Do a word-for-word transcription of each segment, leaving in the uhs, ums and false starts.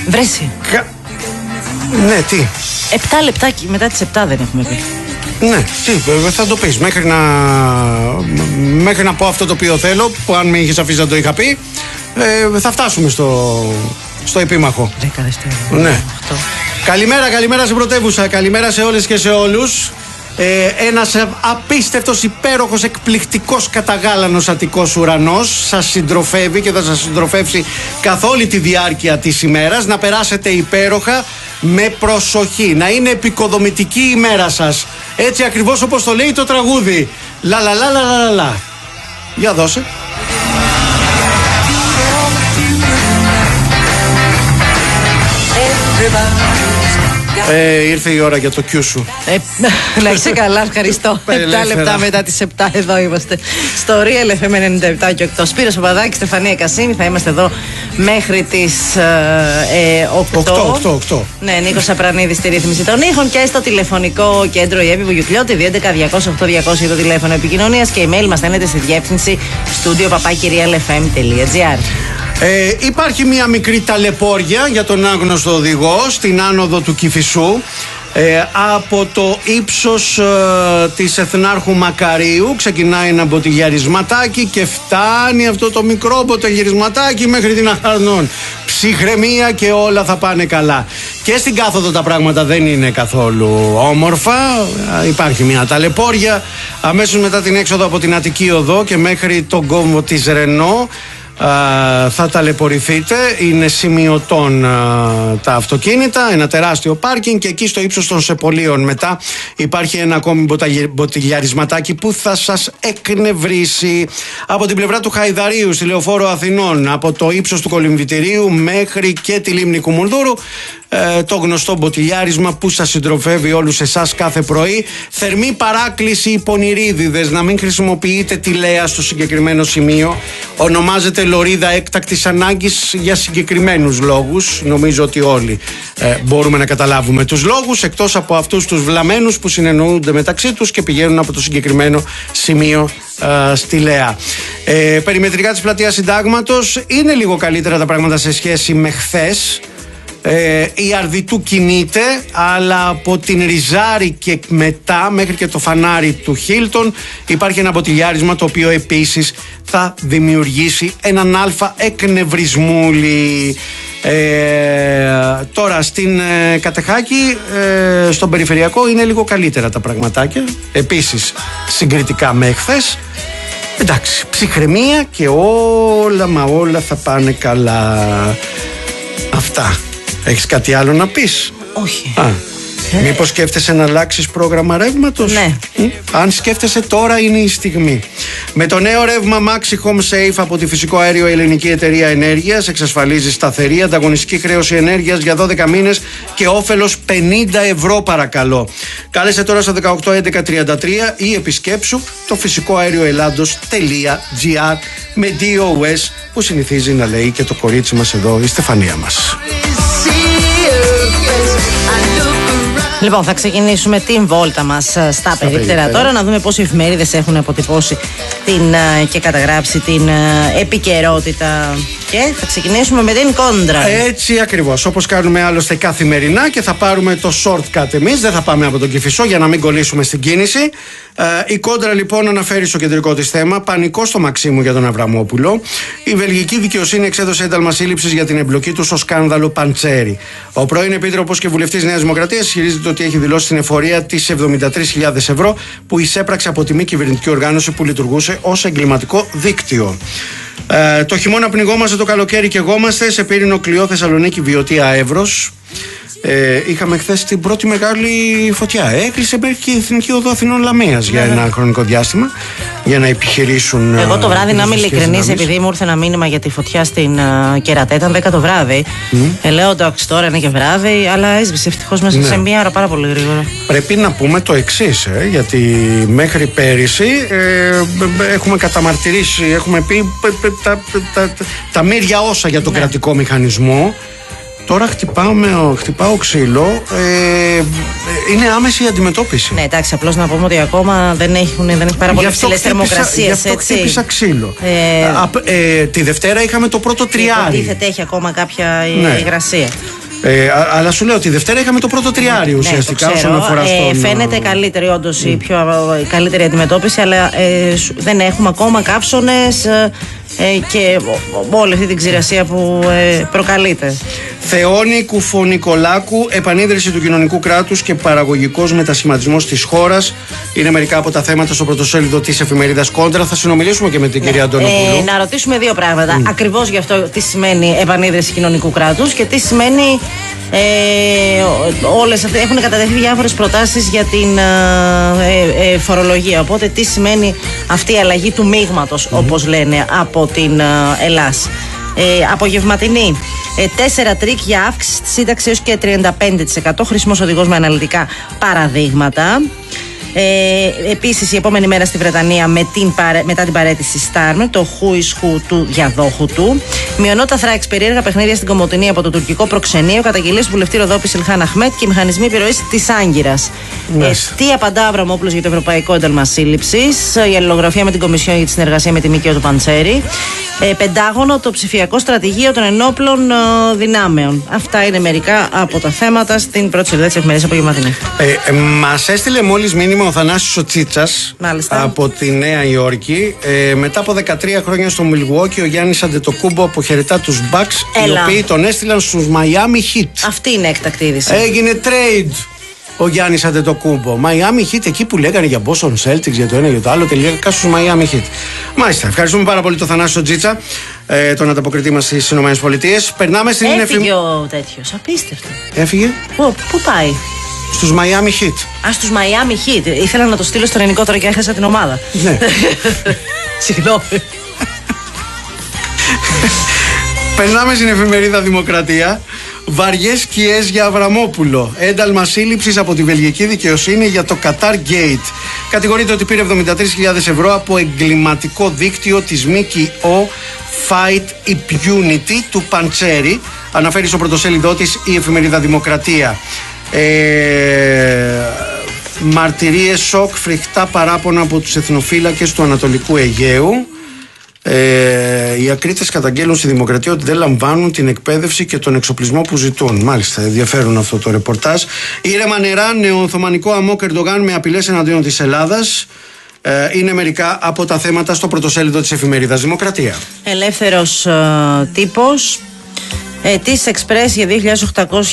Βρέσει. Κα... Ναι, τι. Επτά λεπτάκι μετά τις επτά δεν έχουμε πει. Ναι, τι, θα το πεις μέχρι να, μέχρι να πω αυτό το οποίο θέλω, που αν με είχες αφήσει να το είχα πει, ε, θα φτάσουμε στο, στο επίμαχο. Δέκα δευτερόλεπτα. Ναι. Καλημέρα, καλημέρα στην πρωτεύουσα, καλημέρα σε όλες και σε όλους. Ε, ένας απίστευτος, υπέροχος, εκπληκτικός, καταγάλανος Αττικός ουρανός σας συντροφεύει και θα σας συντροφεύσει καθ' όλη τη διάρκεια της ημέρας. Να περάσετε υπέροχα, με προσοχή, να είναι επικοδομητική η ημέρα σας, έτσι ακριβώς όπως το λέει το τραγούδι. Λα λα λα λα λα λα. Για δώσε. Ε, ήρθε η ώρα για το Q σου. Ε, να είσαι καλά, ευχαριστώ. Επτά λεπτά μετά τις επτά εδώ είμαστε στο Real εφ εμ ενενήντα επτά και οκτώ. Σπύρος Παπαδάκης, Στεφανία Κασίμη. Θα είμαστε εδώ μέχρι τις ε, οκτώ. Ναι, Νίκος Απρανίδης στη ρύθμιση των ήχων και στο τηλεφωνικό κέντρο η Εύη Βουγιουκλιώτη δύο έντεκα διακόσια οκτώ διακόσια το τηλέφωνο επικοινωνίας και email μας στέλνετε στη διεύθυνση studio παπάκι real f m τελεία g r. Ε, υπάρχει μια μικρή ταλαιπώρια για τον άγνωστο οδηγό στην άνοδο του Κηφισού. Ε, από το ύψος ε, της Εθνάρχου Μακαρίου ξεκινάει ένα μποτιλιαρισματάκι και φτάνει αυτό το μικρό μποτιλιαρισματάκι μέχρι την Αχαρνών. Ψυχραιμία και όλα θα πάνε καλά. Και στην κάθοδο τα πράγματα δεν είναι καθόλου όμορφα. Υπάρχει μια ταλαιπώρια αμέσως μετά την έξοδο από την Αττική Οδό και μέχρι τον κόμβο της Ρενό. Uh, θα ταλαιπωρηθείτε. Είναι σημειωτών uh, τα αυτοκίνητα, ένα τεράστιο πάρκινγκ και εκεί στο ύψος των Σεπολίων μετά υπάρχει ένα ακόμη μποτιλιαρισματάκι που θα σας εκνευρίσει. Από την πλευρά του Χαϊδαρίου στη Λεωφόρο Αθηνών, από το ύψος του Κολυμβητηρίου μέχρι και τη λίμνη Κουμουνδούρου, ε, το γνωστό μποτιλιάρισμα που σας συντροφεύει όλους εσάς κάθε πρωί. Θερμή παράκληση οι πονηρίδιδες να μην χρησιμοποιείτε τη Λέα στο συγκεκριμένο σημείο. Ονομάζεται λωρίδα έκτακτης ανάγκης για συγκεκριμένους λόγους. Νομίζω ότι όλοι ε, μπορούμε να καταλάβουμε τους λόγους, εκτός από αυτούς τους βλαμμένους που συνεννοούνται μεταξύ τους και πηγαίνουν από το συγκεκριμένο σημείο ε, στη Λέα. Ε, περιμετρικά της πλατείας Συντάγματος είναι λίγο καλύτερα τα πράγματα σε σχέση με χθες. Ε, η Αρδιτού κινείται, αλλά από την Ριζάρη και μετά μέχρι και το φανάρι του Χίλτον υπάρχει ένα μποτιλιάρισμα το οποίο επίσης θα δημιουργήσει έναν αλφα εκνευρισμούλη. Ε, τώρα στην ε, Κατεχάκη, ε, στον περιφερειακό είναι λίγο καλύτερα τα πραγματάκια, επίσης συγκριτικά με εχθές. Εντάξει, ψυχραιμία και όλα μα όλα θα πάνε καλά. Αυτά. Έχεις κάτι άλλο να πεις? Όχι. Α, ε. Μήπως σκέφτεσαι να αλλάξεις πρόγραμμα ρεύματος? Ναι. Μ? Αν σκέφτεσαι, τώρα είναι η στιγμή. Με το νέο ρεύμα Maxi Home Safe από τη Φυσικό Αέριο Ελληνική Εταιρεία Ενέργειας εξασφαλίζει σταθερή ανταγωνιστική χρέωση ενέργειας για δώδεκα μήνες και όφελος πενήντα ευρώ παρακαλώ. Κάλεσε τώρα στο δεκαοκτώ έντεκα τριάντα τρία ή επισκέψου το φυσικοαέρioελλάντος τελεία τζι άρ με ντι ο ες που συνηθίζει να λέει και το κορίτσι μας εδώ, η Στεφανία μας. Λοιπόν, θα ξεκινήσουμε την βόλτα μας στα, στα περίπτερα τώρα, να δούμε πώς οι εφημερίδες έχουν αποτυπώσει την, και καταγράψει την επικαιρότητα. Και θα ξεκινήσουμε με την κόντρα. Έτσι ακριβώς, όπως κάνουμε άλλωστε καθημερινά, και θα πάρουμε το shortcut εμείς, δεν θα πάμε από τον Κηφισό για να μην κολλήσουμε στην κίνηση. Ε, η κόντρα λοιπόν αναφέρει στο κεντρικό της θέμα πανικό στο Μαξίμου για τον Αβραμόπουλο. Η βελγική δικαιοσύνη εξέδωσε ένταλμα σύλληψης για την εμπλοκή του στο σκάνδαλο Παντσέρι. Ο πρώην επίτροπος και βουλευτής Νέας Δημοκρατίας ισχυρίζεται ότι έχει δηλώσει την εφορία της εβδομήντα τρεις χιλιάδες ευρώ που εισέπραξε από τη μη κυβερνητική οργάνωση που λειτουργούσε ως εγκληματικό δίκτυο. Ε, το χειμώνα πνιγόμαστε, το καλοκαίρι καιγόμαστε. Σε Πύρινο, Κλειό, Θεσσαλονίκη, Βιωτία, Εύρος. Ε, είχαμε χθες την πρώτη μεγάλη φωτιά. Έκλεισε μέχρι και η Εθνική Οδό Αθηνών Λαμίας για ένα χρονικό διάστημα για να επιχειρήσουν. Εγώ το βράδυ, να είμαι ειλικρινής, επειδή μου ήρθε ένα μήνυμα για τη φωτιά στην uh, Κερατέ, ήταν δέκα το βράδυ. Mm. Ε, λέω εντάξει, τώρα είναι και βράδυ, αλλά έσβησε ευτυχώς μέσα ναι. σε μία ώρα πάρα πολύ γρήγορα. Πρέπει να πούμε το εξής, ε, γιατί μέχρι πέρυσι ε, έχουμε καταμαρτυρήσει, έχουμε πει τα, τα, τα, τα μύρια όσα για τον ναι. κρατικό μηχανισμό. Τώρα χτυπάω, χτυπάω ξύλο, ε, είναι άμεση η αντιμετώπιση. Ναι, εντάξει, απλώς να πούμε ότι ακόμα δεν, έχουν, δεν έχει πάρα πολύ ψηλές θερμοκρασίες. Γι' αυτό έτσι. χτύπησα ξύλο. Ε, Α, ε, τη Δευτέρα είχαμε το πρώτο τριάρι. Υποτίθεται έχει ακόμα κάποια ναι. υγρασία. Ε, α, αλλά σου λέω ότι Δευτέρα είχαμε το πρώτο τριάριο ουσιαστικά ναι, όσον αφορά στον. Ε, φαίνεται καλύτερη, όντως, mm. η πιο η καλύτερη αντιμετώπιση, αλλά ε, δεν έχουμε ακόμα καύσωνες ε, ε, και όλη αυτή την ξηρασία που ε, προκαλείται. Θεόνη Κουφονικολάκου, επανίδρυση του κοινωνικού κράτους και παραγωγικός μετασχηματισμός της χώρας. Είναι μερικά από τα θέματα στο πρωτοσέλιδο της εφημερίδας Κόντρα. Θα συνομιλήσουμε και με την ναι. κυρία Αντωνοπούλου. Ε, να ρωτήσουμε δύο πράγματα. Mm. Ακριβώς γι' αυτό τι σημαίνει επανίδρυση κοινωνικού κράτους και τι σημαίνει. Ε, όλες αυτές έχουν κατατεθεί διάφορες προτάσεις για την ε, ε, φορολογία. Οπότε τι σημαίνει αυτή η αλλαγή του μείγματος, mm. όπως λένε, από την ε, Ελλάς. Ε, απογευματινή. Ε, τέσσερα τρίκ για αύξηση της σύνταξης έως και τριάντα πέντε τοις εκατό. Χρήσιμος οδηγός με αναλυτικά παραδείγματα. Ε, επίσης η επόμενη μέρα στη Βρετανία με την, μετά την παραίτηση Στάρμερ, το who is who του διαδόχου του. Μειονότητα Θράκης, περίεργα παιχνίδια στην Κομοτηνή από το τουρκικό προξενείο, καταγγελίες του βουλευτή Ροδόπης Ηλχάν Αχμέτ και οι μηχανισμοί επιρροής της Άγκυρας. Ε, τι απαντά Αβραμόπουλος για το Ευρωπαϊκό Ένταλμα Σύλληψης, η αλληλογραφία με την Κομισιόν για τη συνεργασία με τη ΜΚΟ του Παντσέρη. Ε, Πεντάγωνο, το ψηφιακό στρατηγείο των ενόπλων ε, δυνάμεων. Αυτά είναι μερικά από τα θέματα στην πρώτη σελίδα της εφημερίδας απογευματινή. Ε, ε, μας έστειλε μόλις μήνυμα ο Θανάσης ο Τσίτσας από τη Νέα Υόρκη. Ε, μετά από δεκατρία χρόνια στο Μιλγουόκι, ο Γιάννης Αντετοκούμπο αποχαιρετά τους Bucks, οι οποίοι τον έστειλαν στους Miami Heat. Αυτή είναι έκτακτη είδηση. Έγινε trade ο Γιάννης Αντετοκούμπο. Miami Heat, εκεί που λέγανε για Boston Celtics, για το ένα για το άλλο, τελικά στους Miami Heat. Μάλιστα, ευχαριστούμε πάρα πολύ τον Θανάση Τζίτσα, ε, τον ανταποκριτή μας στις ΗΠΑ. Περνάμε στην Έφυγε εφη... ο τέτοιος, απίστευτο. Έφυγε. Πού, πού πάει? Στους Miami Heat. Α, στους Miami Heat. Ήθελα να το στείλω στο ελληνικό τώρα και έχασα την ομάδα. Ναι. Συγγνώμη. Περνάμε στην εφημερίδα Δημοκρατία. Βαριές σκιές για Αβραμόπουλο. Ένταλμα σύλληψης από τη βελγική δικαιοσύνη για το Qatar Gate. Κατηγορείται ότι πήρε εβδομήντα τρεις χιλιάδες ευρώ από εγκληματικό δίκτυο της ΜΚΟ Fight Impunity του Παντσέρη. Αναφέρει στο πρωτοσέλιδό της η εφημερίδα Δημοκρατία. Ε, μαρτυρίες σοκ, φρικτά παράπονα από τους εθνοφύλακες του Ανατολικού Αιγαίου. Ε, οι ακρίτες καταγγέλνουν στη Δημοκρατία ότι δεν λαμβάνουν την εκπαίδευση και τον εξοπλισμό που ζητούν. Μάλιστα, ενδιαφέρον αυτό το ρεπορτάζ. Ήρεμα νερά, νεοοθωμανικό αμόκ Ερντογάν με απειλές εναντίον της Ελλάδας. Ε, είναι μερικά από τα θέματα στο πρωτοσέλιδο της εφημερίδας Δημοκρατία. Ελεύθερος ε, τύπος. Ε, της Εξπρές για δύο χιλιάδες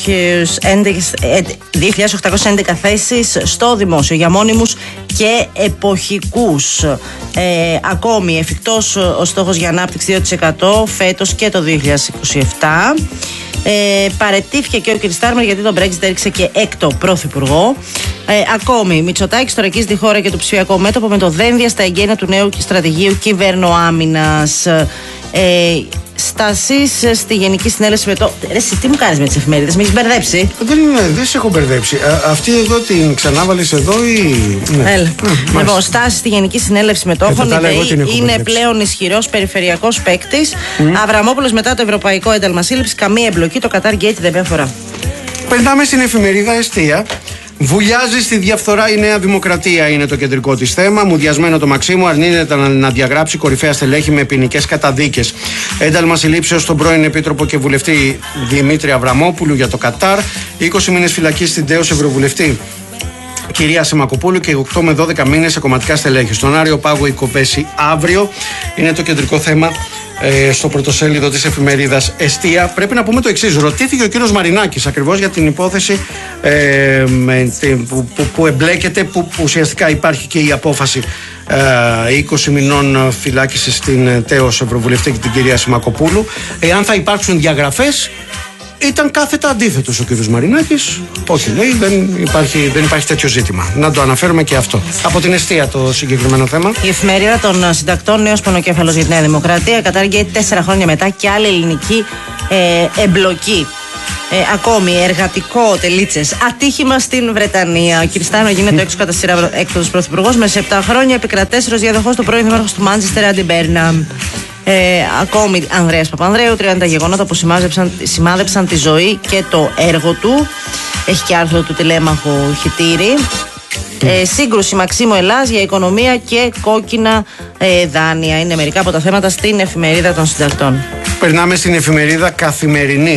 οκτακόσιες έντεκα θέσεις στο δημόσιο για μόνιμους και εποχικούς. Ε, ακόμη εφικτός ο στόχος για ανάπτυξη δύο τοις εκατό φέτος και το δύο χιλιάδες είκοσι επτά. Ε, παρετήθηκε και ο κ. Στάρμερ γιατί το Brexit έριξε και έκτο πρωθυπουργό. Ε, ακόμη, Μητσοτάκης θωρακίζει τη χώρα και το ψηφιακό μέτωπο με το δένδια στα εγγένεια του νέου στρατηγίου κυβερνοάμυνας. Ε, Στάσεις στη Γενική Συνέλευση με το. Ρε, εσύ τι μου κάνεις με τις εφημερίδες, με έχεις μπερδέψει. Δεν, δεν σε έχω μπερδέψει. Α, αυτή εδώ την ξανάβαλες εδώ ή. Ναι. Έλα. Mm, λοιπόν, στάσεις στη Γενική Συνέλευση Μετόχων. Η ΔΕΗ είναι πλέον ισχυρός περιφερειακός παίκτης. Mm. Αβραμόπουλος μετά το Ευρωπαϊκό Ένταλμα Σύλληψης. Καμία εμπλοκή. Το Qatar Gate δεν αφορά. Περνάμε στην εφημερίδα Εστία. Βουλιάζει στη διαφθορά η Νέα Δημοκρατία, είναι το κεντρικό της θέμα. Μουδιασμένο το Μαξίμου, αρνείται να διαγράψει κορυφαία στελέχη με ποινικές καταδίκες. Ένταλμα συλλήψεως στον πρώην Επίτροπο και Βουλευτή Δημήτρη Αβραμόπουλου για το Κατάρ. είκοσι μήνες φυλακή στην τέος Ευρωβουλευτή κυρία Σεμακοπούλου και οκτώ με δώδεκα μήνες σε κομματικά στελέχη. Στον Άριο Πάγο η κοπέση αύριο. Είναι το κεντρικό θέμα ε, στο πρωτοσέλιδο της εφημερίδας Εστία. Πρέπει να πούμε το εξής. Ρωτήθηκε ο κύριος Μαρινάκης ακριβώς για την υπόθεση ε, με, που, που, που εμπλέκεται, που, που ουσιαστικά υπάρχει και η απόφαση ε, είκοσι μηνών φυλάκισης στην τέος Ευρωβουλευτή και την κυρία Σιμακοπούλου. Εάν θα υπάρξουν διαγραφές, ήταν κάθετα αντίθετος ο κ. Μαρινάκης. Όχι, λέει, δεν υπάρχει, δεν υπάρχει τέτοιο ζήτημα. Να το αναφέρουμε και αυτό. Από την Εστία το συγκεκριμένο θέμα. Η εφημερίδα των συντακτών, νέος πονοκέφαλος για τη Νέα Δημοκρατία, κατάργει τέσσερα χρόνια μετά και άλλη ελληνική ε, εμπλοκή. Ε, ακόμη, εργατικό τελίτσες. Ατύχημα στην Βρετανία. Ο κ. Στάνο γίνεται έξω κατά σειρά έκτοτος πρωθυπουργός. Μέσα σε επτά χρόνια επικρατέστερος διαδοχός του πρώην δήμαρχος του Μάντσεστερ, Άντι Μπέρναμ. Ε, ακόμη Ανδρέας Παπανδρέου, τριάντα γεγονότα που σημάδεψαν τη ζωή και το έργο του. Έχει και άρθρο του τηλέμαχου Χιτήρη. Ε, σύγκρουση Μαξίμου Ελλάς για οικονομία και κόκκινα ε, δάνεια. Είναι μερικά από τα θέματα στην εφημερίδα των συντακτών. Περνάμε στην εφημερίδα Καθημερινή.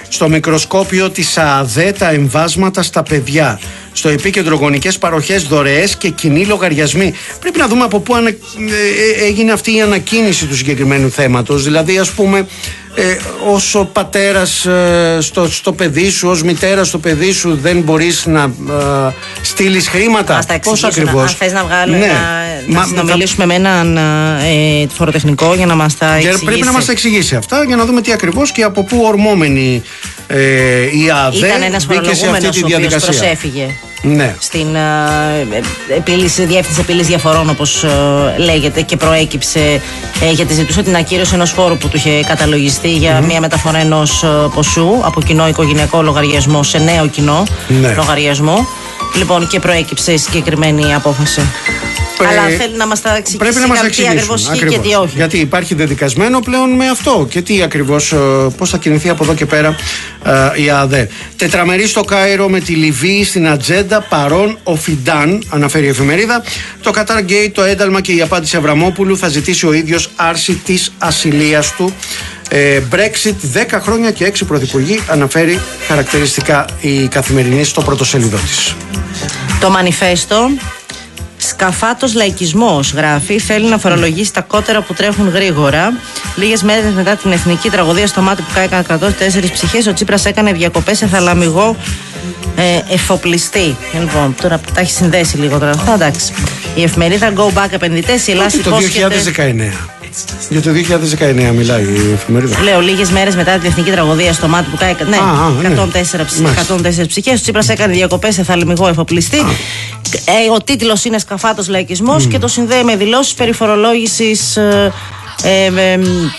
Στο μικροσκόπιο της ΑΑΔΕ τα εμβάσματα στα παιδιά. Στο επίκεντρο γονικές παροχές, δωρεές και κοινοί λογαριασμοί. Πρέπει να δούμε από πού ανα... έγινε αυτή η ανακοίνηση του συγκεκριμένου θέματος. Δηλαδή, ας πούμε, ε, ως ο πατέρας ε, στο, στο παιδί σου, ως μητέρα στο παιδί σου, δεν μπορείς να ε, στείλεις χρήματα. Πώς ακριβώς? Αν θες να βγάλω, ναι. να, να συνομιλήσουμε θα... με έναν ε, φοροτεχνικό για να μας τα εξηγήσει. Πρέπει να μας τα εξηγήσει αυτά για να δούμε τι ακριβώς και από πού ορμόμενη ε, η ΑΔΕ μπήκε σε αυτή τη διαδικασία. Προσέφυγε. Ναι. Στην uh, επίλυση, διεύθυνση επίλυση διαφορών, όπως uh, λέγεται, και προέκυψε uh, γιατί ζητούσε την ακύρωση ενός φόρου που του είχε καταλογιστεί για mm-hmm. μια μεταφορά ενός uh, ποσού από κοινό οικογενειακό λογαριασμό σε νέο κοινό ναι. λογαριασμό. Λοιπόν, και προέκυψε η συγκεκριμένη απόφαση. Ε, Αλλά θέλει να μας τα εξηγήσει. Πρέπει να μας τα εξηγήσει τι ακριβώς ισχύει και τι όχι. Γιατί υπάρχει δεδικασμένο πλέον με αυτό. Και τι ακριβώς, πώς θα κινηθεί από εδώ και πέρα ε, η ΑΔΕ. Τετραμερή στο Κάιρο με τη Λιβύη στην ατζέντα, παρόν ο Φιντάν, αναφέρει η εφημερίδα. Το Qatar Gate, το ένταλμα και η απάντηση Αβραμόπουλου. Θα ζητήσει ο ίδιος άρση της ασυλίας του. Ε, Brexit, δέκα χρόνια και έξι πρωθυπουργοί, αναφέρει χαρακτηριστικά η Καθημερινή στο πρωτοσέλιδό της. Το Μανιφέστο. Σκαφάτος λαϊκισμός, γράφει, θέλει να φορολογήσει τα κότερα που τρέχουν γρήγορα. Λίγες μέρες μετά την εθνική τραγωδία στο μάτι που κάηκαν εκατό τέσσερις ψυχές, ο Τσίπρας έκανε διακοπές σε θαλαμιγό ε, εφοπλιστή. Λοιπόν, τώρα τα έχει συνδέσει λίγο τώρα αυτά, εντάξει. Η εφημερίδα Go Back επενδυτές, η Ελλάδα υπόσχεται. Το δύο χιλιάδες δεκαεννέα. Για το δύο χιλιάδες δεκαεννέα μιλάει η εφημερίδα. Λέω, λίγες μέρες μετά την εθνική τραγωδία στο μάτι που κάηκαν. Ναι, εκατόν τέσσερις ψυχές. Ο Τσίπρας έκανε διακοπές σε θαλαμιγό εφοπλιστή. Ε, ο τίτλος είναι Σκαφάτος λαϊκισμός mm. και το συνδέει με δηλώσεις περί φορολόγησης. Ε, ε, ε,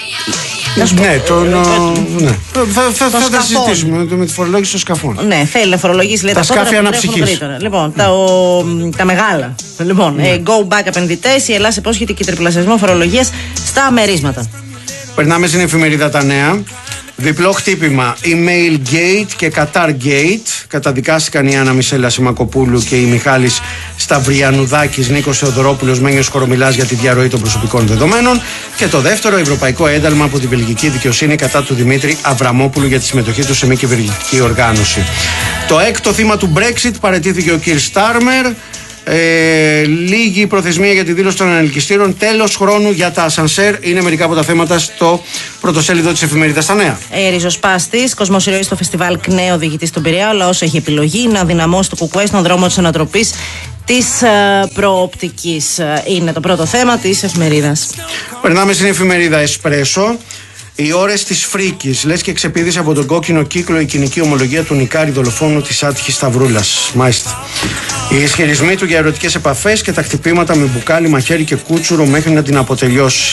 ναι, το, ε, ναι. Θα, θα, θα τα συζητήσουμε με τη φορολόγηση των σκαφών. Ναι, θέλει να φορολογήσει, λέει, τα, τα σκάφη αναψυχής. Λοιπόν, mm. τα, ο, τα μεγάλα. Λοιπόν, mm. ε, go back επενδυτές, η Ελλάδα υπόσχεται και τριπλασιασμό φορολογίας στα αμερίσματα. Περνάμε στην εφημερίδα Τα Νέα. Διπλό χτύπημα, email gate και Qatar gate. Καταδικάστηκαν η Άννα Μισέλα Σιμακοπούλου και η Μιχάλης Σταυριανουδάκης, Νίκος Θεοδωρόπουλος, Μένιος Κορομιλάς για τη διαρροή των προσωπικών δεδομένων. Και το δεύτερο, ευρωπαϊκό ένταλμα από τη βελγική δικαιοσύνη κατά του Δημήτρη Αβραμόπουλου για τη συμμετοχή του σε μη κυβερνητική οργάνωση. Το έκτο θύμα του Brexit, παραιτήθηκε ο Κιρ Στάρμερ. Ε, λίγη προθεσμία για τη δήλωση των ανελκυστήρων. Τέλος χρόνου για τα ασανσέρ. Είναι μερικά από τα θέματα στο πρωτοσέλιδο της εφημερίδας Τα Νέα. Ε, Ριζοσπάστης, κοσμοσυρωής στο φεστιβάλ ΚΝΕ, οδηγητής στον Πειραιά. Ο λαός έχει επιλογή να δυναμώσει το κουκουέ στον δρόμο της ανατροπής της ε, προοπτικής. Είναι το πρώτο θέμα της εφημερίδας. Περνάμε στην εφημερίδα Εσπρέσο. Οι ώρες της φρίκης, λες και ξεπήδησε από τον κόκκινο κύκλο η κοινική ομολογία του νικάρι δολοφόνου της άτυχης Σταυρούλας. Μάλιστα. Οι ισχυρισμοί του για ερωτικές επαφές και τα χτυπήματα με μπουκάλι, μαχαίρι και κούτσουρο μέχρι να την αποτελειώσει.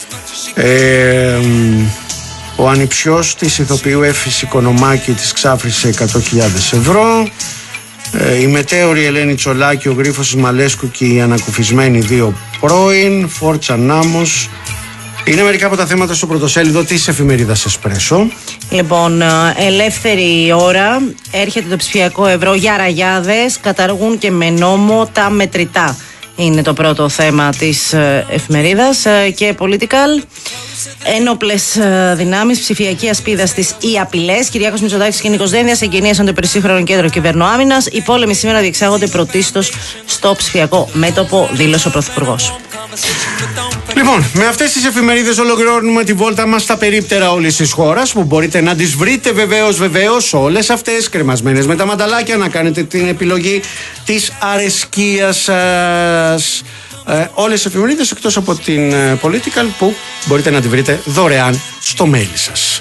Ε, ο ανιψιός της ηθοποιού Έφης Οικονομάκη της ξάφρισε εκατό χιλιάδες ευρώ. Ε, η μετέωρη Ελένη Τσολάκη, ο γρίφος της Μαλέσκου και οι ανακουφισμένοι δύο πρώην. Φόρτσα Νάμος. Είναι μερικά από τα θέματα στο πρωτοσέλιδο της εφημερίδας Εσπρέσο. Λοιπόν, ελεύθερη ώρα. Έρχεται το ψηφιακό ευρώ για ραγιάδες. Καταργούν και με νόμο τα μετρητά. Είναι το πρώτο θέμα της εφημερίδας. Και political. Ένοπλες δυνάμεις, ψηφιακή ασπίδα στις ή απειλές. Κυριάκος Μητσοτάκης και Νίκος Δένδιας εγκαινίασαν το υπερσύγχρονο κέντρο κυβερνοάμυνας. Οι πόλεμοι σήμερα διεξάγονται πρωτίστως στο ψηφιακό μέτωπο, δήλωσε ο Πρωθυπουργός. Λοιπόν, με αυτές τις εφημερίδες ολοκληρώνουμε τη βόλτα μας στα περίπτερα όλης της χώρας, που μπορείτε να τις βρείτε βεβαίως, βεβαίως όλες αυτές κρεμασμένες με τα μανταλάκια, να κάνετε την επιλογή της αρεσκίας σας. Ε, όλες τις εφημερίδες εκτός από την ε, Political, που μπορείτε να τη βρείτε δωρεάν στο mail σας.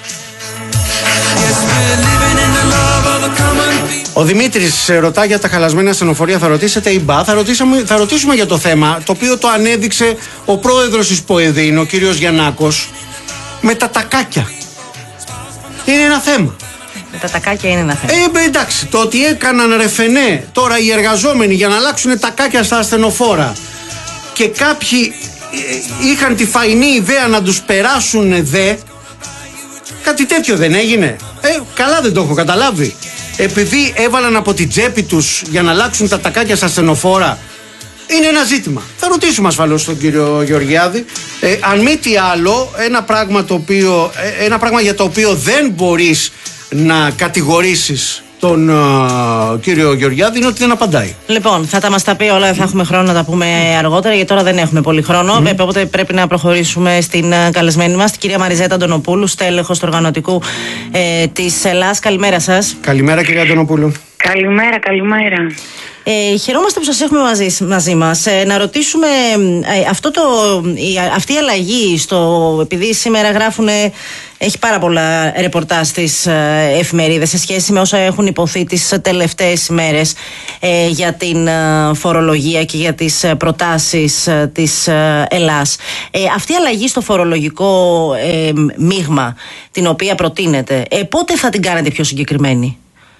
Ο Δημήτρης ρωτά για τα χαλασμένα ασθενοφορία. Θα ρωτήσετε η Μπα. Θα, ρωτήσαμε, θα ρωτήσουμε για το θέμα, το οποίο το ανέδειξε ο πρόεδρος της ΠΟΕΔΗΝ, ο κύριος Γιαννάκος, με τα τακάκια. Είναι ένα θέμα. Με τα τακάκια είναι ένα θέμα. Ε, εντάξει, το ότι έκαναν ρεφενέ τώρα οι εργαζόμενοι για να αλλάξουν τακάκια στα ασθενοφόρα και κάποιοι είχαν τη φαϊνή ιδέα να τους περάσουν δε, κάτι τέτοιο δεν έγινε? Ε, καλά δεν το έχω καταλάβει. Επειδή έβαλαν από την τσέπη τους για να αλλάξουν τα τακάκια στα ασθενοφόρα, είναι ένα ζήτημα. Θα ρωτήσουμε ασφαλώς τον κύριο Γεωργιάδη. Ε, αν μη τι άλλο, ένα πράγμα, το οποίο, ένα πράγμα για το οποίο δεν μπορείς να κατηγορήσεις τον uh, κύριο Γεωργιάδη είναι ότι δεν απαντάει. Λοιπόν, θα τα μας τα πει όλα, θα έχουμε χρόνο να τα πούμε αργότερα, γιατί τώρα δεν έχουμε πολύ χρόνο. Mm. Οπότε πρέπει να προχωρήσουμε στην uh, καλεσμένη μας, την κυρία Μαριζέτα Αντωνοπούλου, στέλεχος του οργανωτικού ε, της ΕΛΑΣ. Καλημέρα σας. Καλημέρα, κυρία Αντωνοπούλου. Καλημέρα, καλημέρα. Ε, χαιρόμαστε που σας έχουμε μαζί, μαζί μας. Ε, να ρωτήσουμε ε, αυτό το, η, αυτή η αλλαγή στο, επειδή σήμερα γράφουν, έχει πάρα πολλά ρεπορτάζ στις ε, εφημερίδες σε σχέση με όσα έχουν υποθεί τις τελευταίες ημέρες ε, για την ε, φορολογία και για τις ε, προτάσεις ε, της ε, ΕΛΑΣ. Ε, αυτή η αλλαγή στο φορολογικό ε, μείγμα την οποία προτείνεται, ε, πότε θα την κάνετε πιο συγκεκριμένη?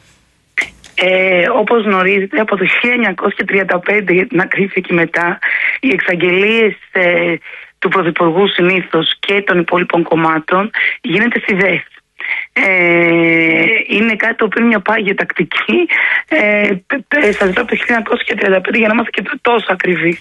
Ε, όπως γνωρίζετε, από το χίλια εννιακόσια τριάντα πέντε, για την ακρίβεια και μετά, οι εξαγγελίες ε, του Πρωθυπουργού συνήθως και των υπόλοιπων κομμάτων γίνεται στη ΔΕΘ. Ε, είναι κάτι το οποίο είναι μια πάγια τακτική. Ε, σας λέω από το χίλια εννιακόσια τριάντα πέντε για να είμαστε και τόσο ακριβείς.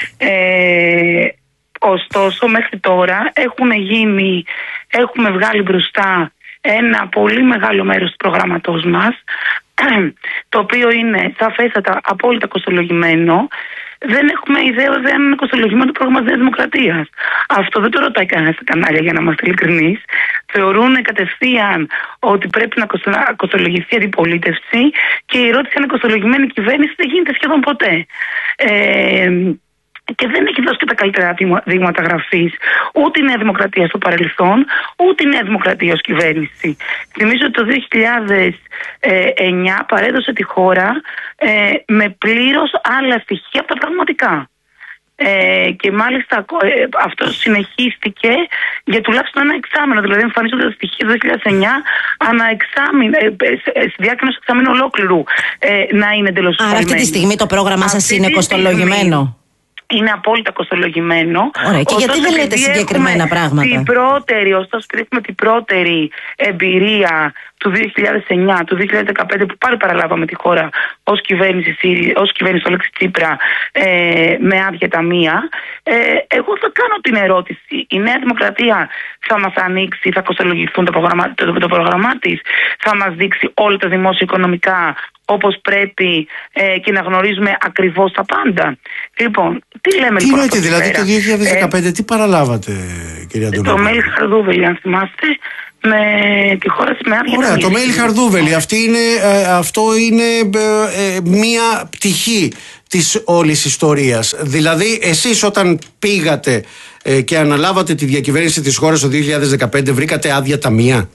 Ε, ωστόσο, μέχρι τώρα έχουν γίνει, έχουμε βγάλει μπροστά ένα πολύ μεγάλο μέρος του προγραμματός μας, το οποίο είναι σαφέστατα απόλυτα κοστολογημένο. Δεν έχουμε ιδέα δεν είναι κοστολογημένο το πρόγραμμα της Νέας Δημοκρατίας. Αυτό δεν το ρωτάει κανένα στα κανάλια, για να είμαστε ειλικρινείς. Θεωρούν κατευθείαν ότι πρέπει να κοστολογηθεί η αντιπολίτευση, και η ερώτηση αν είναι κοστολογημένη η κυβέρνηση δεν γίνεται σχεδόν ποτέ. Ε, Και δεν έχει δώσει και τα καλύτερα δείγματα γραφής ούτε η Νέα Δημοκρατία στο παρελθόν, ούτε η Νέα Δημοκρατία ως κυβέρνηση. Θυμίζω ότι το δύο χιλιάδες εννιά παρέδωσε τη χώρα ε, με πλήρως άλλα στοιχεία από τα πραγματικά. Ε, και μάλιστα ε, αυτό συνεχίστηκε για τουλάχιστον ένα εξάμηνο. Δηλαδή, εμφανίζονται τα στοιχεία του δύο χιλιάδες εννιά ανά εξάμηνο, ε, ε, στη διάρκεια ενός εξαμήνου ολόκληρου ε, να είναι εντελώς. Άρα, αυτή τη στιγμή το πρόγραμμά σας είναι κοστολογημένο? Είναι απόλυτα κοστολογημένο. Ωραία, και γιατί δεν λέτε συγκεκριμένα πράγματα? Την πρώτερη, ωστόσο, έχουμε την πρώτερη εμπειρία του δύο χιλιάδες εννιά, του δύο χιλιάδες δεκαπέντε, που πάλι παραλάβαμε τη χώρα ως κυβέρνηση, ως κυβέρνηση Αλέξη Τσίπρα, ε, με άδεια ταμεία. Ε, εγώ θα κάνω την ερώτηση. Η Νέα Δημοκρατία θα μας ανοίξει, θα κοστολογηθούν το πρόγραμμα, το, το πρόγραμμά της, θα μας δείξει όλα τα δημόσια οικονομικά όπως πρέπει ε, και να γνωρίζουμε ακριβώς τα πάντα. Λοιπόν, τι λέμε τι λοιπόν? Τι λέτε, δηλαδή το δύο χιλιάδες δεκαπέντε, ε, τι παραλάβατε, κυρία Αντωνοπούλου? Το Μέιλ Χαρδούβελη, αν θυμάστε, με τη χώρα της με άδεια. Ωραία, το Μέιλ Χαρδούβελη. Αυτή είναι, ε, αυτό είναι ε, ε, μία πτυχή της όλης ιστορίας. Δηλαδή, εσείς όταν πήγατε ε, και αναλάβατε τη διακυβέρνηση της χώρας το δύο χιλιάδες δεκαπέντε, βρήκατε άδεια ταμεία?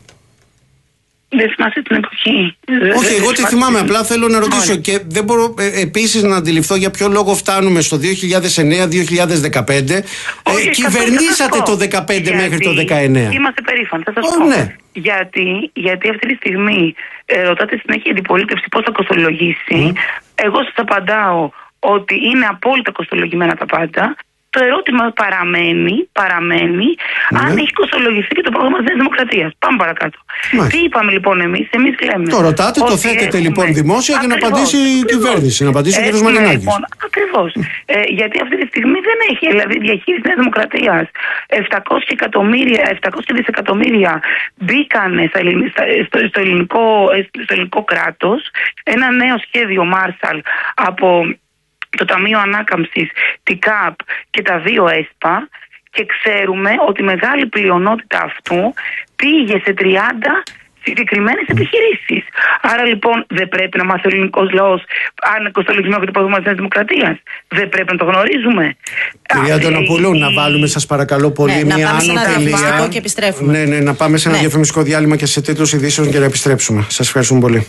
Δεν θυμάσαι την εποχή. Όχι, εγώ τη θυμάμαι. Απλά θέλω να ρωτήσω. Ωραία. Και δεν μπορώ ε, επίσης να αντιληφθώ για ποιο λόγο φτάνουμε στο δύο χιλιάδες εννιά δύο χιλιάδες δεκαπέντε. Όχι, ε, κυβερνήσατε το δεκαπέντε μέχρι το δεκαεννιά. Είμαστε περήφανοι. Θα σας oh, πω. Ναι. Γιατί, γιατί αυτή τη στιγμή ε, ρωτάτε συνέχεια η αντιπολίτευση πώς θα κοστολογήσει. Mm. Εγώ σας απαντάω ότι είναι απόλυτα κοστολογημένα τα πάντα. Το ερώτημα παραμένει, παραμένει ναι. αν έχει κοστολογηθεί και το πρόγραμμα της Νέας Δημοκρατίας. Πάμε παρακάτω. Ναι. Τι είπαμε λοιπόν εμείς? Εμείς λέμε. Το ρωτάτε, το θέτετε έχουμε... λοιπόν δημόσια για να απαντήσει η κυβέρνηση, να απαντήσει ο κ. Μαρινάκης. Λοιπόν, ακριβώς. Mm. Ε, γιατί αυτή τη στιγμή δεν έχει, δηλαδή, διαχείριση της Νέας Δημοκρατίας. επτακόσια εκατομμύρια, επτακόσια δισεκατομμύρια μπήκαν στα, στο, στο, ελληνικό, στο ελληνικό κράτος. Ένα νέο σχέδιο Marshall από το Ταμείο Ανάκαμψης, την ΚΑΠ και τα δύο ΕΣΠΑ, και ξέρουμε ότι μεγάλη πλειονότητα αυτού πήγε σε τριάντα συγκεκριμένες επιχειρήσεις. Άρα λοιπόν δεν πρέπει να μάθει ο ελληνικός λαός αν είναι κοστολογημένο και το πρόγραμμα της Νέας Δημοκρατίας? Δεν πρέπει να το γνωρίζουμε? Κυρία Αντωνοπούλου, ε, να βάλουμε σας παρακαλώ πολύ ναι, μια άνω τελεία. Και επιστρέφουμε. Ναι, ναι, να πάμε σε ένα ναι. διαφημιστικό διάλειμμα και σε τίτλους ειδήσεων και να επιστρέψουμε. Σας ευχαριστούμε πολύ.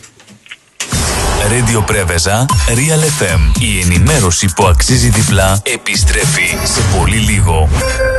Radio Πρέβεζα, Real εφ εμ. Η ενημέρωση που αξίζει διπλά επιστρέφει σε πολύ λίγο.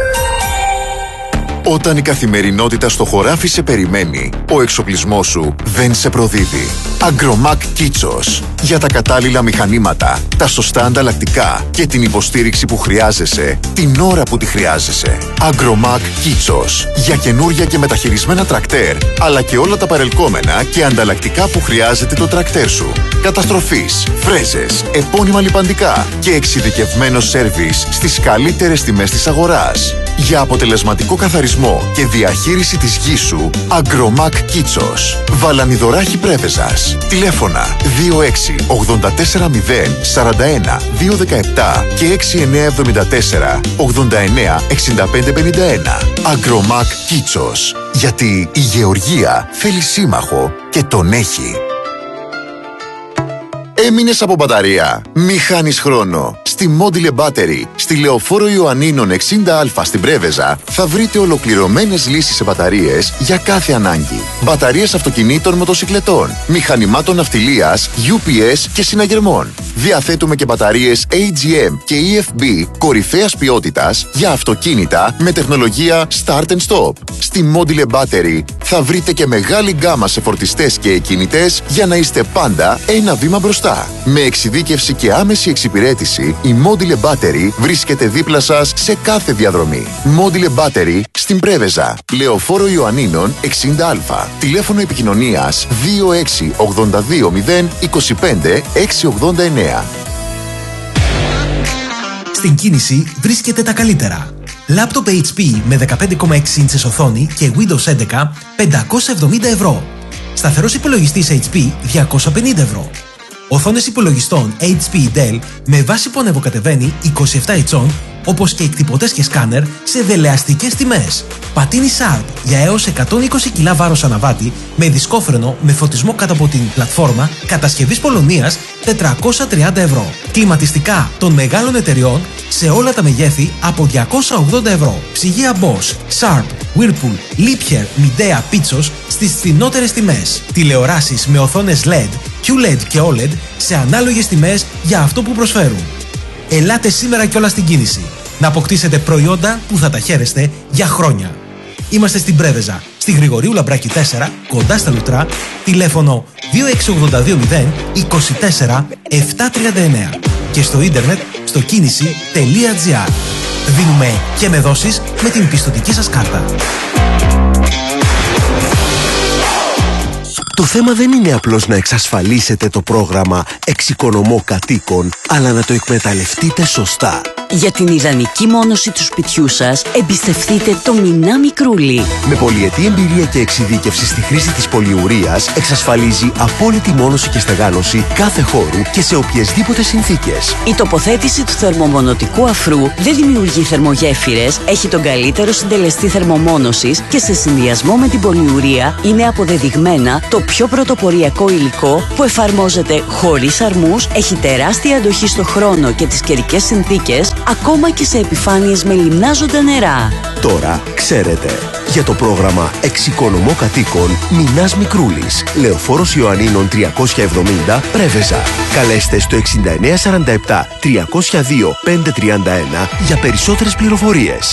Όταν η καθημερινότητα στο χωράφι σε περιμένει, ο εξοπλισμός σου δεν σε προδίδει. Agromac Kitsos. Για τα κατάλληλα μηχανήματα, τα σωστά ανταλλακτικά και την υποστήριξη που χρειάζεσαι, την ώρα που τη χρειάζεσαι. Agromac Kitsos. Για καινούρια και μεταχειρισμένα τρακτέρ, αλλά και όλα τα παρελκόμενα και ανταλλακτικά που χρειάζεται το τρακτέρ σου. Καταστροφής, φρέζες, επώνυμα λιπαντικά και εξειδικευμένο σέρβις στις καλύτερες τιμές της αγοράς. Για αποτελεσματικό καθαρισμό σχεδιασμό και διαχείριση της γης σου, Agromac Kitsos. Βαλανιδωράχη Πρέβεζας. Τηλέφωνα δύο έξι ογδόντα τέσσερα μηδέν σαράντα ένα δύο δεκαεπτά και έξι εννιά εβδομήντα τέσσερα ογδόντα εννιά εξήντα πέντε πενήντα ένα. Agromac Kitsos. Γιατί η γεωργία θέλει σύμμαχο και τον έχει. Έμεινες από μπαταρία? Μη χάνεις χρόνο. Στη Module Battery, στη Λεωφόρο Ιωαννίνων εξήντα Α στην Πρέβεζα, θα βρείτε ολοκληρωμένες λύσεις σε μπαταρίες για κάθε ανάγκη. Μπαταρίες αυτοκινήτων, μοτοσικλετών, μηχανημάτων ναυτιλίας, γιου πι ες και συναγερμών. Διαθέτουμε και μπαταρίες έι τζι εμ και ι εφ μπι κορυφαίας ποιότητας για αυτοκίνητα με τεχνολογία Start and Stop. Στη Module Battery θα βρείτε και μεγάλη γκάμα σε φορτιστές και εκκίνητες για να είστε πάντα ένα βήμα μπροστά. Με εξειδίκευση και άμεση εξυπηρέτηση, η Module Battery βρίσκεται δίπλα σας σε κάθε διαδρομή. Module Battery στην Πρέβεζα, Λεωφόρο Ιωαννίνων εξήντα Α. Τηλέφωνο επικοινωνίας δύο έξι ογδόντα δύο μηδέν είκοσι πέντε εξακόσια ογδόντα εννέα. Στην κίνηση βρίσκεται τα καλύτερα. Λάπτοπ έιτς πι με δεκαπέντε κόμμα έξι ίντσες οθόνη και Windows έντεκα πεντακόσια εβδομήντα ευρώ. Σταθερός υπολογιστής έιτς πι διακόσια πενήντα ευρώ. Οθόνες υπολογιστών έιτς πι Dell με βάση που ανεβοκατεβαίνει είκοσι επτά ιντσών, όπως και εκτυπωτές και σκάνερ σε δελεαστικές τιμές. Πατίνι Sharp για έως εκατόν είκοσι κιλά βάρος αναβάτη με δισκόφρενο με φωτισμό κάτω από την πλατφόρμα κατασκευής Πολωνίας τετρακόσια τριάντα ευρώ. Κλιματιστικά των μεγάλων εταιριών σε όλα τα μεγέθη από διακόσια ογδόντα ευρώ. Ψυγεία Bosch, Sharp, Whirlpool, Liebherr, Midea, Pitsos στις φθηνότερες τιμές. Τηλεοράσεις με οθόνες ελ ι ντι, κιου ελ ι ντι και ο ελ ι ντι σε ανάλογες τιμές για αυτό που προσφέρουν. Ελάτε σήμερα κιόλας στην κίνηση να αποκτήσετε προϊόντα που θα τα χαίρεστε για χρόνια. Είμαστε στην Πρέβεζα, στη Γρηγορίου Λαμπράκη τέσσερα, κοντά στα Λουτρά, τηλέφωνο δύο έξι ογδόντα δύο μηδέν είκοσι τέσσερα επτακόσια τριάντα εννέα και στο ίντερνετ στο κίνηση τελεία τζι άρ. Δίνουμε και με δόσεις με την πιστωτική σας κάρτα. Το θέμα δεν είναι απλώς να εξασφαλίσετε το πρόγραμμα Εξοικονομώ Κατοίκων, αλλά να το εκμεταλλευτείτε σωστά. Για την ιδανική μόνωση του σπιτιού σας, εμπιστευτείτε το Μινά Μικρούλι. Με πολυετή εμπειρία και εξειδίκευση στη χρήση της πολυουρίας, εξασφαλίζει απόλυτη μόνωση και στεγάνωση κάθε χώρου και σε οποιασδήποτε συνθήκες. Η τοποθέτηση του θερμομονωτικού αφρού δεν δημιουργεί θερμογέφυρες, έχει τον καλύτερο συντελεστή θερμομόνωσης και σε συνδυασμό με την πολυουρία είναι αποδεδειγμένα το πιο πρωτοποριακό υλικό που εφαρμόζεται χωρίς αρμούς, έχει τεράστια αντοχή στο χρόνο και τις καιρικές συνθήκες, ακόμα και σε επιφάνειες με λιμνάζοντα νερά. Τώρα ξέρετε. Για το πρόγραμμα Εξοικονομώ Κατοίκων, Μινάς Μικρούλης, Λεωφόρος Ιωαννίνων τριακόσια εβδομήντα, Πρέβεζα. Καλέστε στο εξήντα εννέα σαράντα επτά τριακόσια δύο πεντακόσια τριάντα ένα για περισσότερες πληροφορίες.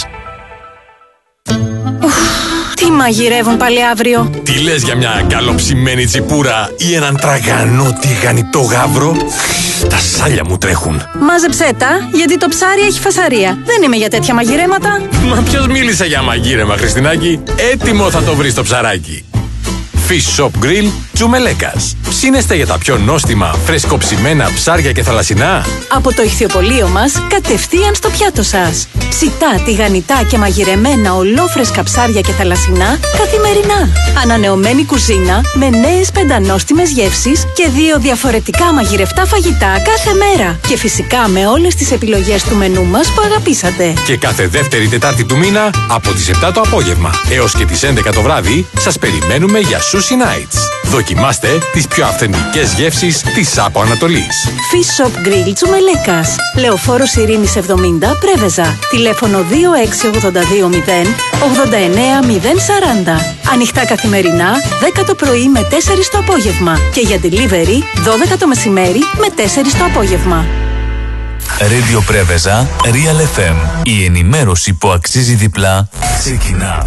Τι μαγειρεύουν πάλι αύριο? Τι λες για μια καλοψημένη τσιπούρα ή έναν τραγανό τηγανιτό γάβρο? Τα σάλια μου τρέχουν. Μάζεψέ τα, γιατί το ψάρι έχει φασαρία. Δεν είμαι για τέτοια μαγειρέματα. Μα ποιος μίλησε για μαγείρεμα, Χριστινάκη? Έτοιμο θα το βρεις το ψαράκι. Fish Shop Grill Τσουμελέκας. Ψήνεστε για τα πιο νόστιμα, φρεσκοψημένα ψάρια και θαλασσινά? Από το ηχθιοπωλείο μας, κατευθείαν στο πιάτο σας. Ψητά, τηγανιτά και μαγειρεμένα ολόφρεσκα ψάρια και θαλασσινά καθημερινά. Ανανεωμένη κουζίνα με νέες πεντανόστιμες γεύσεις και δύο διαφορετικά μαγειρευτά φαγητά κάθε μέρα. Και φυσικά με όλες τις επιλογές του μενού μας που αγαπήσατε. Και κάθε δεύτερη Τετάρτη του μήνα από τις επτά το απόγευμα έως και τις έντεκα το βράδυ σας περιμένουμε για Sushi Nights. Δοκιμάστε τις πιο αυθεντικές γεύσεις της Άπο Ανατολής. Fish Shop Grill Τσουμελέκας. Λεωφόρος Ειρήνης εβδομήντα, Πρέβεζα. Τηλέφωνο δύο έξι ογδόντα δύο μηδέν ογδόντα εννέα μηδέν σαράντα. Ανοιχτά καθημερινά, δέκα το πρωί με τέσσερις το απόγευμα. Και για delivery, δώδεκα το μεσημέρι με τέσσερις το απόγευμα. Radio Πρέβεζα, Real εφ εμ. Η ενημέρωση που αξίζει διπλά ξεκινά.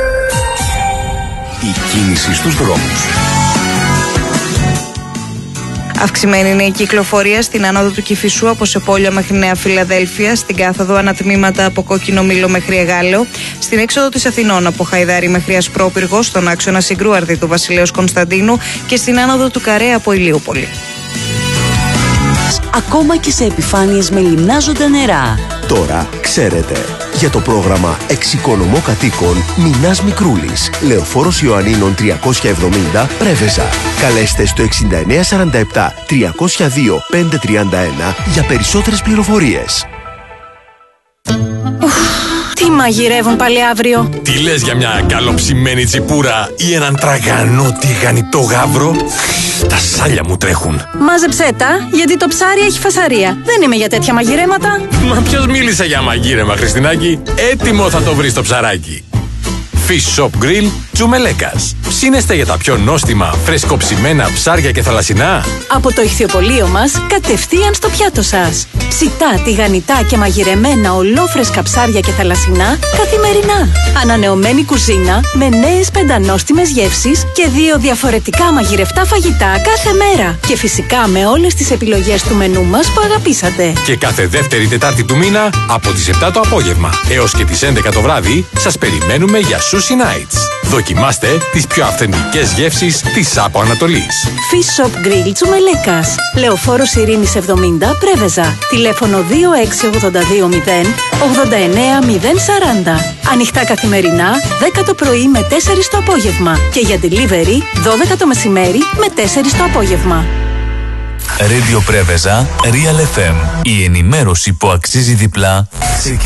Η κίνηση στους δρόμους. Αυξημένη είναι η κυκλοφορία στην άνοδο του Κηφισού από Σεπόλια μέχρι Νέα Φιλαδέλφια, στην κάθοδο ανατμήματα από Κόκκινο Μήλο μέχρι Εγάλεο, στην έξοδο της Αθηνών από Χαϊδάρη μέχρι Ασπρόπυργο, στον άξονα Συγκρού Αρδίτου Βασιλέως Κωνσταντίνου και στην άνοδο του Καρέ από Ηλίουπολη. Ακόμα και σε επιφάνειες με λιμνάζοντα νερά. Τώρα ξέρετε. Για το πρόγραμμα Εξοικονομώ Κατοίκων Μινάς Μικρούλης, Λεωφόρος Ιωαννίνων τριακόσια εβδομήντα, Πρέβεζα. Καλέστε στο εξήντα εννέα σαράντα επτά τριακόσια δύο πεντακόσια τριάντα ένα για περισσότερες πληροφορίες. Τι μαγειρεύουν πάλι αύριο? Τι λες για μια καλοψημένη τσιπούρα ή έναν τραγανό τηγανιτό γάβρο? Τα σάλια μου τρέχουν. Μάζεψέ τα, γιατί το ψάρι έχει φασαρία. Δεν είμαι για τέτοια μαγειρέματα. Μα ποιος μίλησε για μαγείρεμα, Χριστινάκη? Έτοιμο θα το βρεις το ψαράκι. Fish Shop Grill Τσουμελέκας. Ψήνεστε για τα πιο νόστιμα, φρεσκοψημένα ψάρια και θαλασσινά? Από το ηχθιοπωλείο μας, κατευθείαν στο πιάτο σας. Ψητά, τηγανιτά και μαγειρεμένα ολόφρεσκα ψάρια και θαλασσινά καθημερινά. Ανανεωμένη κουζίνα με νέες πεντανόστιμες γεύσεις και δύο διαφορετικά μαγειρευτά φαγητά κάθε μέρα. Και φυσικά με όλες τις επιλογές του μενού μας που αγαπήσατε. Και κάθε δεύτερη Τετάρτη του μήνα από τις επτά το απόγευμα έως και τις έντεκα το βράδυ σας περιμένουμε για Sushi Nights. Δοκιμάστε τις πιο αυθεντικές γεύσεις της Άπο Ανατολής. Fish Shop Grill Τσουμελέκας. Λεωφόρος Ειρήνης εβδομήντα, Πρέβεζα. Τηλέφωνο δύο έξι ογδόντα δύο μηδέν ογδόντα εννέα μηδέν σαράντα. Ανοιχτά καθημερινά, δέκα το πρωί με τέσσερις το απόγευμα. Και για delivery, δώδεκα το μεσημέρι με τέσσερις το απόγευμα. Radio Πρέβεζα, Real εφ εμ. Η ενημέρωση που αξίζει διπλά.